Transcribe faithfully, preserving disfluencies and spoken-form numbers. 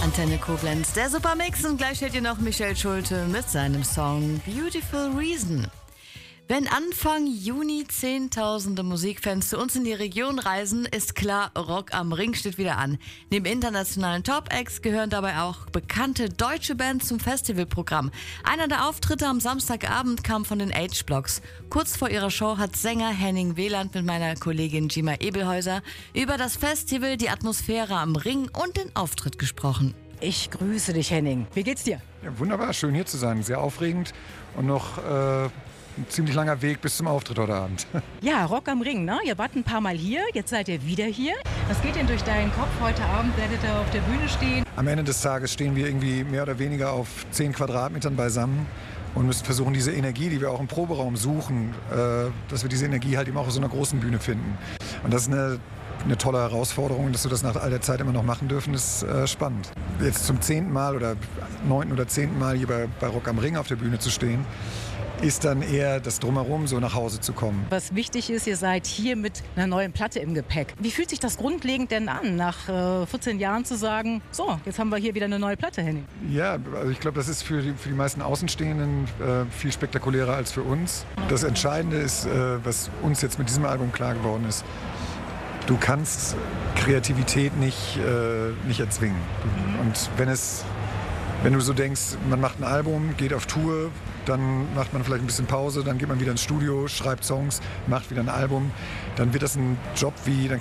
Antenne Koblenz, der Supermix, und gleich hört ihr noch Michael Schulte mit seinem Song Beautiful Reason. Wenn Anfang Juni Zehntausende Musikfans zu uns in die Region reisen, ist klar, Rock am Ring steht wieder an. Neben internationalen Top-Acts gehören dabei auch bekannte deutsche Bands zum Festivalprogramm. Einer der Auftritte am Samstagabend kam von den H-Blocks. Kurz vor ihrer Show hat Sänger Henning Wieland mit meiner Kollegin Gima Ebelhäuser über das Festival, die Atmosphäre am Ring und den Auftritt gesprochen. Ich grüße dich, Henning. Wie geht's dir? Ja, wunderbar, schön hier zu sein. Sehr aufregend und noch äh, ein ziemlich langer Weg bis zum Auftritt heute Abend. Ja, Rock am Ring, ne? Ihr wart ein paar Mal hier, jetzt seid ihr wieder hier. Was geht denn durch deinen Kopf? Heute Abend werdet ihr auf der Bühne stehen. Am Ende des Tages stehen wir irgendwie mehr oder weniger auf zehn Quadratmetern beisammen und müssen versuchen, diese Energie, die wir auch im Proberaum suchen, äh, dass wir diese Energie halt eben auch auf so einer großen Bühne finden. Und das ist eine Eine tolle Herausforderung, dass wir das nach all der Zeit immer noch machen dürfen, ist äh, spannend. Jetzt zum zehnten Mal oder neunten oder zehnten Mal hier bei, bei Rock am Ring auf der Bühne zu stehen, ist dann eher das Drumherum, so nach Hause zu kommen. Was wichtig ist, ihr seid hier mit einer neuen Platte im Gepäck. Wie fühlt sich das grundlegend denn an, nach äh, vierzehn Jahren zu sagen, so, jetzt haben wir hier wieder eine neue Platte, Henning? Ja, also ich glaube, das ist für die, für die meisten Außenstehenden äh, viel spektakulärer als für uns. Das Entscheidende ist, äh, was uns jetzt mit diesem Album klar geworden ist: Du kannst Kreativität nicht, äh, nicht erzwingen. Und wenn, es, wenn du so denkst, man macht ein Album, geht auf Tour, dann macht man vielleicht ein bisschen Pause, dann geht man wieder ins Studio, schreibt Songs, macht wieder ein Album, dann wird das ein Job wie, dann